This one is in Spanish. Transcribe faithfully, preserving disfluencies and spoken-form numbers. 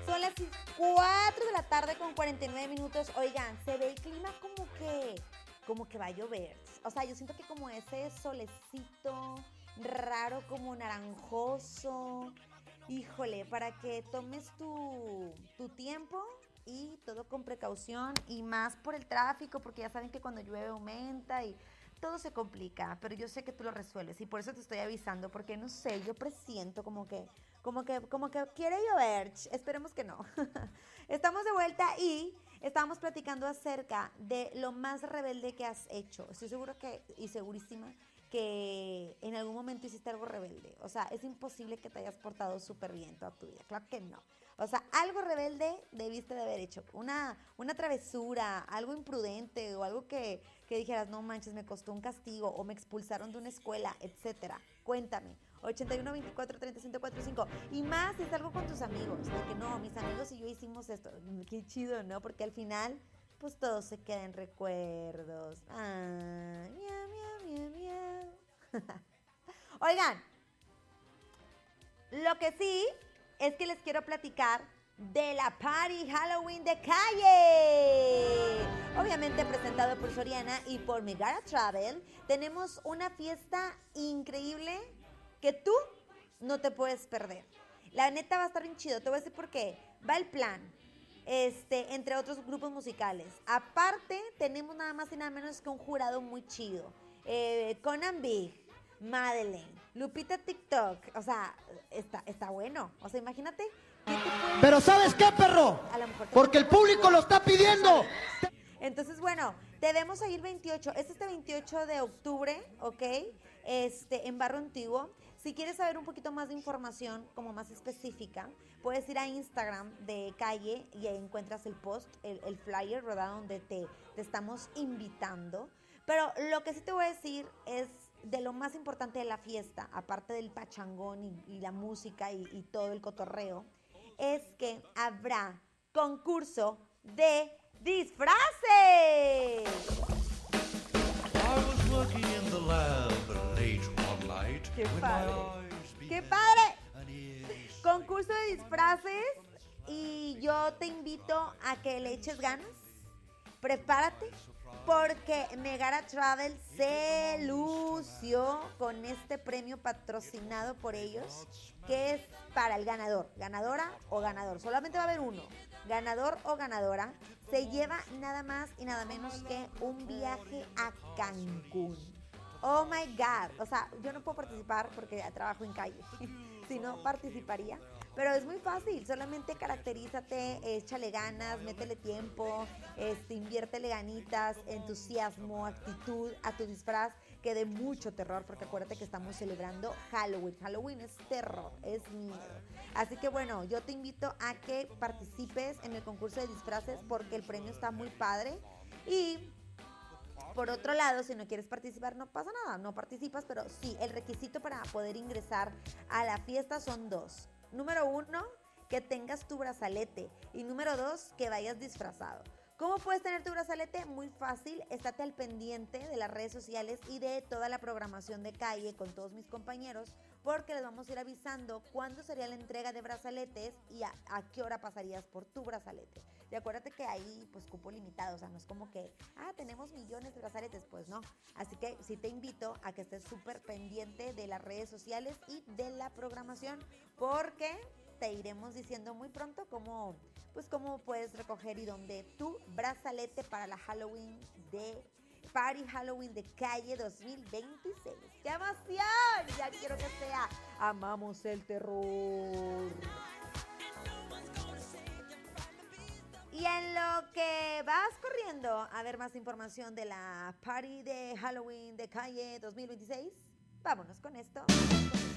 Son las cuatro de la tarde con cuarenta y nueve minutos. Oigan, se ve el clima como que, como que va a llover. O sea, yo siento que como ese solecito raro, como naranjoso. Híjole, para que tomes tu, tu tiempo y todo con precaución y más por el tráfico, porque ya saben que cuando llueve aumenta y todo se complica, pero yo sé que tú lo resuelves y por eso te estoy avisando, porque no sé, yo presiento como que, como que, como que quiere llover. Esperemos que no. Estamos de vuelta y estábamos platicando acerca de lo más rebelde que has hecho. Estoy seguro que, y segurísima, que en algún momento hiciste algo rebelde. O sea, es imposible que te hayas portado súper bien toda tu vida. Claro que no. O sea, algo rebelde debiste de haber hecho. Una, una travesura, algo imprudente o algo que, que dijeras, no manches, me costó un castigo o me expulsaron de una escuela, etcétera. Cuéntame. ochenta y uno, veinticuatro, treinta, ciento cuatro, cinco. Y más si es algo con tus amigos. De que no, mis amigos y yo hicimos esto. Qué chido, ¿no? Porque al final, pues todo se queda en recuerdos. Ah, miau, miau, miau, miau. Oigan, lo que sí es que les quiero platicar de la Party Halloween de Calle. Obviamente presentado por Soriana y por Megara Travel. Tenemos una fiesta increíble que tú no te puedes perder. La neta va a estar bien chido. Te voy a decir por qué. Va el plan. Este, entre otros grupos musicales. Aparte, tenemos nada más y nada menos que un jurado muy chido. Eh, Conan Big, Madeleine, Lupita TikTok. O sea, está, está bueno. O sea, imagínate. ¿Qué te puede... Pero ¿sabes qué, perro? A lo mejor Porque el público lo está pidiendo. Entonces, bueno, debemos ir veintiocho. Es este veintiocho de octubre, ¿ok? Este, en Barrio Antiguo. Si quieres saber un poquito más de información, como más específica, puedes ir a Instagram de Calle y ahí encuentras el post, el, el flyer, ¿verdad? Donde te, te estamos invitando. Pero lo que sí te voy a decir es de lo más importante de la fiesta, aparte del pachangón y, y la música y, y todo el cotorreo, es que habrá concurso de disfraces. ¡Qué padre! ¡Qué padre! Concurso de disfraces y yo te invito a que le eches ganas. Prepárate porque Megara Travel se lució con este premio patrocinado por ellos, que es para el ganador, ganadora o ganador. Solamente va a haber uno, ganador o ganadora. Se lleva nada más y nada menos que un viaje a Cancún. Oh my God, o sea, yo no puedo participar porque trabajo en Calle, si no participaría, pero es muy fácil, solamente caracterízate, échale ganas, métele tiempo, este, inviértele ganitas, entusiasmo, actitud a tu disfraz, que dé mucho terror, porque acuérdate que estamos celebrando Halloween. Halloween es terror, es miedo. Así que bueno, yo te invito a que participes en el concurso de disfraces porque el premio está muy padre. Y por otro lado, si no quieres participar, no pasa nada, no participas, pero sí, el requisito para poder ingresar a la fiesta son dos. Número uno, que tengas tu brazalete. Y número dos, que vayas disfrazado. ¿Cómo puedes tener tu brazalete? Muy fácil, estate al pendiente de las redes sociales y de toda la programación de Calle con todos mis compañeros, porque les vamos a ir avisando cuándo sería la entrega de brazaletes y a, a qué hora pasarías por tu brazalete. Y acuérdate que hay pues cupo limitado, o sea, no es como que, ah, tenemos millones de brazaletes, pues no. Así que sí te invito a que estés súper pendiente de las redes sociales y de la programación, porque te iremos diciendo muy pronto cómo, pues cómo puedes recoger y dónde tu brazalete para la Halloween de Party Halloween de Calle dos mil veintiséis. ¡Qué emoción! Ya quiero que sea. Amamos el terror. Y en lo que vas corriendo a ver más información de la Party de Halloween de Calle dos mil veintiséis, vámonos con esto.